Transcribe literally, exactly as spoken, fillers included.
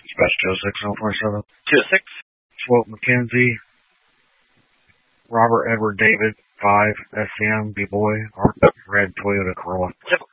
Dispatch two oh six, oh twenty-seven. two oh six. Swope McKenzie. Robert Edward David, five, S M, B-Boy, Red Toyota Corolla. Yep.